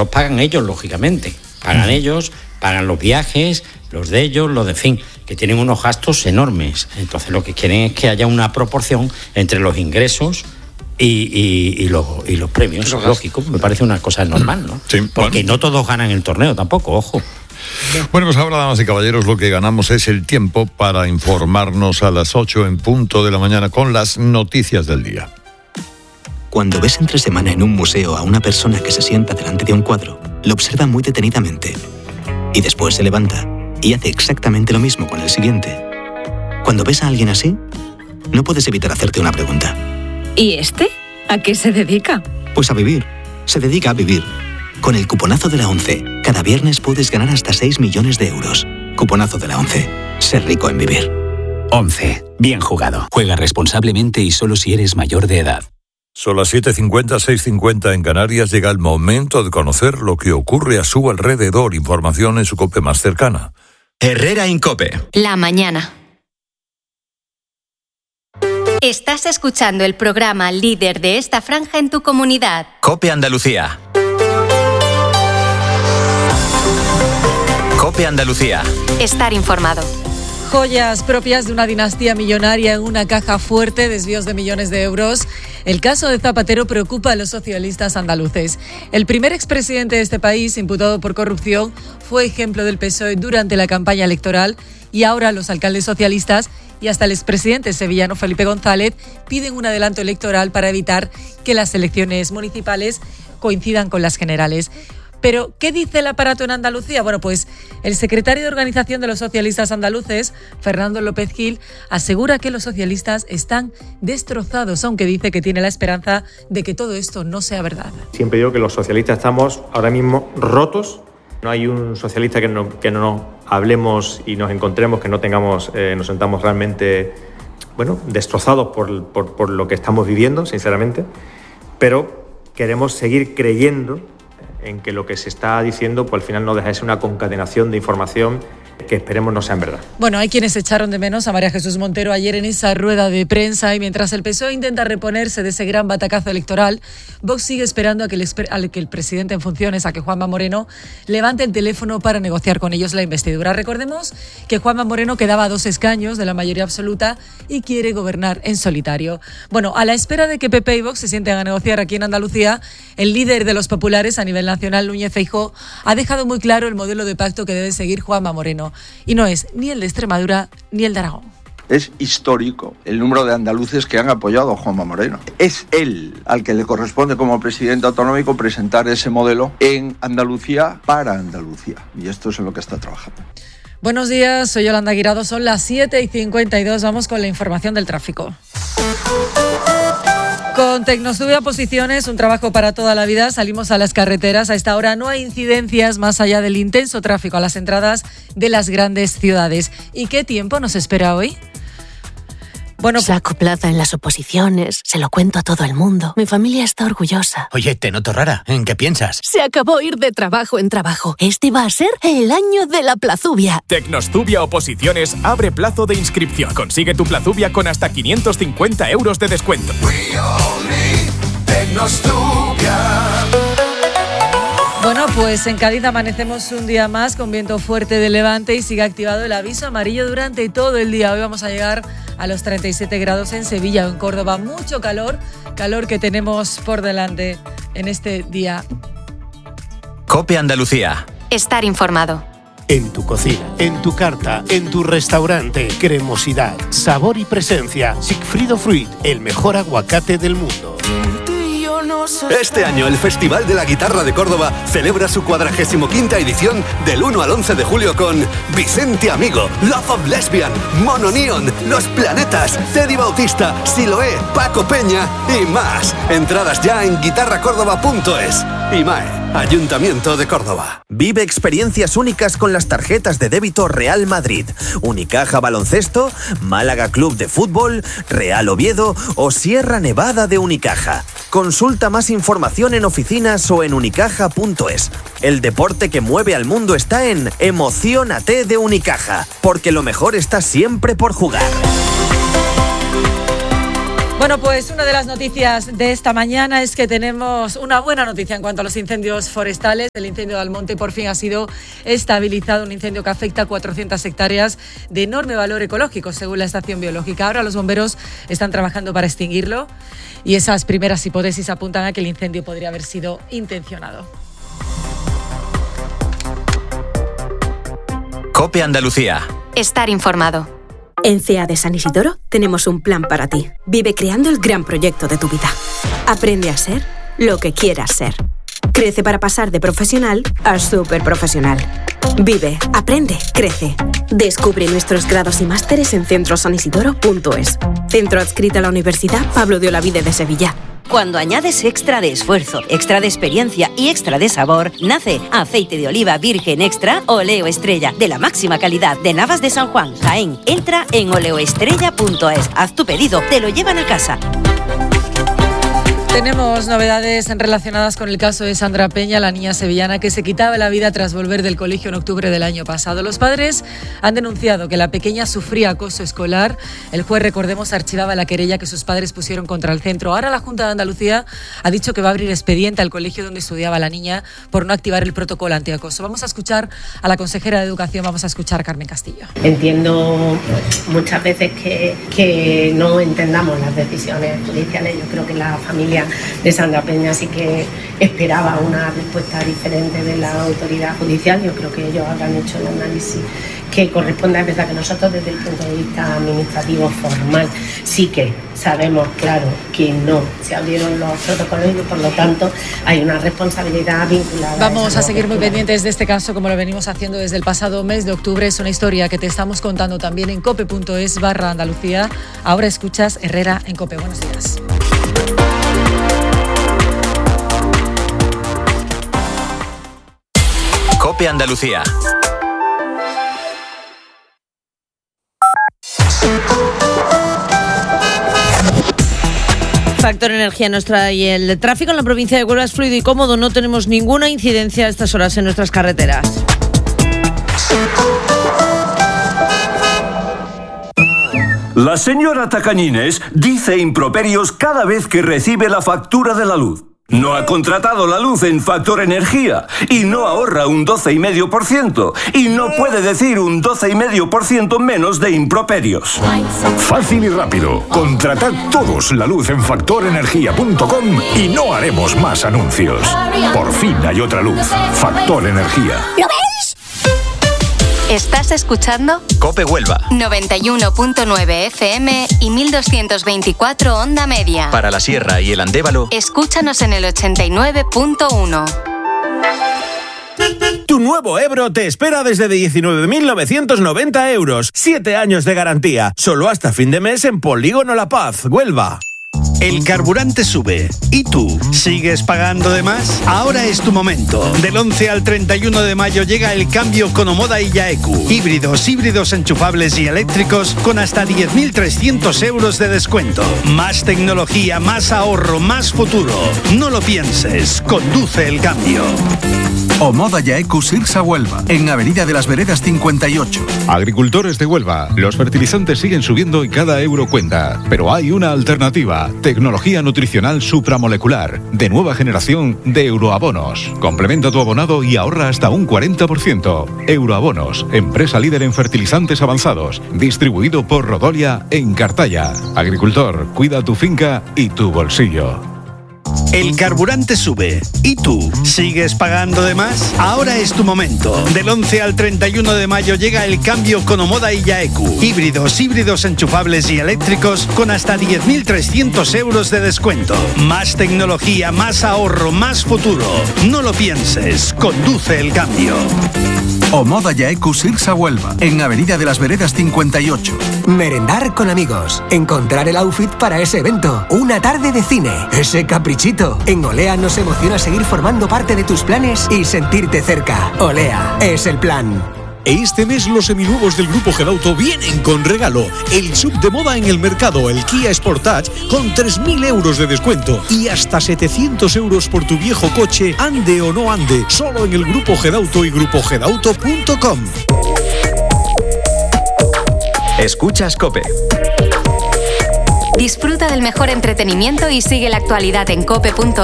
los pagan ellos, lógicamente. Pagan ellos, pagan los viajes, los de ellos, los de fin, que tienen unos gastos enormes. Entonces lo que quieren es que haya una proporción entre los ingresos y los premios. Lógico, me parece una cosa normal, ¿no? Sí, porque no todos ganan el torneo tampoco, ojo. Bueno, pues ahora, damas y caballeros, lo que ganamos es el tiempo para informarnos a las 8 en punto de la mañana con las noticias del día. Cuando ves entre semana en un museo a una persona que se sienta delante de un cuadro, lo observa muy detenidamente y después se levanta y hace exactamente lo mismo con el siguiente. Cuando ves a alguien así, no puedes evitar hacerte una pregunta. ¿Y este? ¿A qué se dedica? Pues a vivir. Se dedica a vivir. Con el cuponazo de la ONCE, cada viernes puedes ganar hasta 6 millones de euros. Cuponazo de la ONCE. Ser rico en vivir. ONCE. Bien jugado. Juega responsablemente y solo si eres mayor de edad. Son las 7:50, 6:50 en Canarias. Llega el momento de conocer lo que ocurre a su alrededor. Información en su COPE más cercana. Herrera Incope. La mañana. Estás escuchando el programa líder de esta franja en tu comunidad. COPE Andalucía. COPE Andalucía. Estar informado. Joyas propias de una dinastía millonaria en una caja fuerte, desvíos de millones de euros. El caso de Zapatero preocupa a los socialistas andaluces. El primer expresidente de este país, imputado por corrupción, fue ejemplo del PSOE durante la campaña electoral y ahora los alcaldes socialistas y hasta el expresidente sevillano Felipe González piden un adelanto electoral para evitar que las elecciones municipales coincidan con las generales. Pero, ¿qué dice el aparato en Andalucía? Bueno, pues el secretario de Organización de los Socialistas Andaluces, Fernando López Gil, asegura que los socialistas están destrozados, aunque dice que tiene la esperanza de que todo esto no sea verdad. Siempre digo que los socialistas estamos ahora mismo rotos. No hay un socialista que no hablemos y nos encontremos, que no tengamos, nos sentamos realmente, destrozados por lo que estamos viviendo, sinceramente. Pero queremos seguir creyendo en que lo que se está diciendo, pues al final no deja de ser una concatenación de información que esperemos no sean verdad. Bueno, hay quienes echaron de menos a María Jesús Montero ayer en esa rueda de prensa y mientras el PSOE intenta reponerse de ese gran batacazo electoral, Vox sigue esperando a que el presidente en funciones, a que Juanma Moreno, levante el teléfono para negociar con ellos la investidura. Recordemos que Juanma Moreno quedaba a 2 escaños de la mayoría absoluta y quiere gobernar en solitario. Bueno, a la espera de que PP y Vox se sienten a negociar aquí en Andalucía, el líder de los populares a nivel nacional, Núñez Feijóo, ha dejado muy claro el modelo de pacto que debe seguir Juanma Moreno. Y no es ni el de Extremadura ni el de Aragón. Es histórico el número de andaluces que han apoyado a Juanma Moreno. Es él al que le corresponde como presidente autonómico presentar ese modelo en Andalucía para Andalucía. Y esto es en lo que está trabajando. Buenos días, soy Yolanda Guirado, son las 7:52, vamos con la información del tráfico. Con Tecnosube a Posiciones, un trabajo para toda la vida, salimos a las carreteras. A esta hora no hay incidencias más allá del intenso tráfico a las entradas de las grandes ciudades. ¿Y qué tiempo nos espera hoy? Bueno, saco plaza en las oposiciones, se lo cuento a todo el mundo. Mi familia está orgullosa. Oye, te noto rara. ¿En qué piensas? Se acabó ir de trabajo en trabajo. Este va a ser el año de la plazubia. Tecnostubia Oposiciones abre plazo de inscripción. Consigue tu plazubia con hasta 550 euros de descuento. Bueno, pues en Cádiz amanecemos un día más con viento fuerte de levante y sigue activado el aviso amarillo durante todo el día. Hoy vamos a llegar a los 37 grados en Sevilla o en Córdoba. Mucho calor que tenemos por delante en este día. COPE Andalucía. Estar informado. En tu cocina, en tu carta, en tu restaurante, cremosidad, sabor y presencia. Sigfrido Fruit, el mejor aguacate del mundo. Este año el Festival de la Guitarra de Córdoba celebra su 45ª edición del 1 al 11 de julio con Vicente Amigo, Love of Lesbian, Mono Neon, Los Planetas, Teddy Bautista, Siloé, Paco Peña y más. Entradas ya en guitarracórdoba.es. IMAE, Ayuntamiento de Córdoba. Vive experiencias únicas con las tarjetas de débito Real Madrid, Unicaja Baloncesto, Málaga Club de Fútbol, Real Oviedo o Sierra Nevada de Unicaja. Consulta más información en oficinas o en unicaja.es. El deporte que mueve al mundo está en Emociónate de Unicaja, porque lo mejor está siempre por jugar. Bueno, pues una de las noticias de esta mañana es que tenemos una buena noticia en cuanto a los incendios forestales. El incendio de Almonte por fin ha sido estabilizado, un incendio que afecta a 400 hectáreas de enorme valor ecológico, según la estación biológica. Ahora los bomberos están trabajando para extinguirlo y esas primeras hipótesis apuntan a que el incendio podría haber sido intencionado. COPE Andalucía. Estar informado. En CEA de San Isidoro tenemos un plan para ti. Vive creando el gran proyecto de tu vida. Aprende a ser lo que quieras ser. Crece para pasar de profesional a superprofesional. Vive, aprende, crece. Descubre nuestros grados y másteres en centrosanisidoro.es. Centro adscrito a la Universidad Pablo de Olavide de Sevilla. Cuando añades extra de esfuerzo, extra de experiencia y extra de sabor, nace aceite de oliva virgen extra Oleo Estrella, de la máxima calidad de Navas de San Juan, Jaén. Entra en oleoestrella.es, haz tu pedido, te lo llevan a casa. Tenemos novedades relacionadas con el caso de Sandra Peña, la niña sevillana que se quitaba la vida tras volver del colegio en octubre del año pasado. Los padres han denunciado que la pequeña sufría acoso escolar. El juez, recordemos, archivaba la querella que sus padres pusieron contra el centro. Ahora la Junta de Andalucía ha dicho que va a abrir expediente al colegio donde estudiaba la niña por no activar el protocolo antiacoso. Vamos a escuchar a la consejera de Educación, vamos a escuchar a Carmen Castillo. Entiendo muchas veces que no entendamos las decisiones judiciales. Yo creo que la familia de Sandra Peña sí que esperaba una respuesta diferente de la autoridad judicial. Yo creo que ellos habrán hecho el análisis que corresponde. Es verdad que nosotros desde el punto de vista administrativo formal sí que sabemos, claro, que no se abrieron los protocolos y por lo tanto hay una responsabilidad vinculada. Vamos a seguir muy pendientes de este caso como lo venimos haciendo desde el pasado mes de octubre. Es una historia que te estamos contando también en cope.es/Andalucía. Ahora escuchas Herrera en COPE. Buenos días. COPE Andalucía. Factor Energía nos trae el tráfico en la provincia de Huelva es fluido y cómodo. No tenemos ninguna incidencia a estas horas en nuestras carreteras. La señora Tacañines dice improperios cada vez que recibe la factura de la luz. No ha contratado la luz en Factor Energía y no ahorra un 12,5% y no puede decir un 12,5% menos de improperios. Fácil y rápido. Contratad todos la luz en factorenergia.com y no haremos más anuncios. Por fin hay otra luz. Factor Energía. ¿Lo veis? ¿Estás escuchando? COPE Huelva. 91.9 FM y 1224 onda media. Para la Sierra y el Andévalo. Escúchanos en el 89.1. Tu nuevo Ebro te espera desde 19.990 euros. 7 años de garantía. Solo hasta fin de mes en Polígono La Paz, Huelva. El carburante sube. ¿Y tú? ¿Sigues pagando de más? Ahora es tu momento. Del 11 al 31 de mayo llega el cambio con Omoda y Yaeku. Híbridos enchufables y eléctricos con hasta 10.300 euros de descuento. Más tecnología, más ahorro, más futuro. No lo pienses. Conduce el cambio. Omoda Yaeku Sirsa Huelva, en Avenida de las Veredas 58. Agricultores de Huelva, los fertilizantes siguen subiendo y cada euro cuenta. Pero hay una alternativa. Tecnología nutricional supramolecular, de nueva generación de Euroabonos. Complementa tu abonado y ahorra hasta un 40%. Euroabonos, empresa líder en fertilizantes avanzados, distribuido por Rodolia en Cartaya. Agricultor, cuida tu finca y tu bolsillo. El carburante sube. ¿Y tú? ¿Sigues pagando de más? Ahora es tu momento. Del 11 al 31 de mayo llega el cambio con Omoda y Yaeku. Híbridos enchufables y eléctricos con hasta 10.300 euros de descuento. Más tecnología, más ahorro, más futuro. No lo pienses. Conduce el cambio. Omoda Yaeku Sirsa Huelva, en Avenida de las Veredas 58. Merendar con amigos. Encontrar el outfit para ese evento. Una tarde de cine. Ese caprichito. En Olea nos emociona seguir formando parte de tus planes y sentirte cerca. Olea es el plan. Este mes los seminuevos del Grupo Gedauto vienen con regalo. El sub de moda en el mercado, el Kia Sportage, con 3.000 euros de descuento y hasta 700 euros por tu viejo coche, ande o no ande, solo en el Grupo Gedauto y grupogedauto.com. Escuchas COPE. Disfruta del mejor entretenimiento y sigue la actualidad en cope.es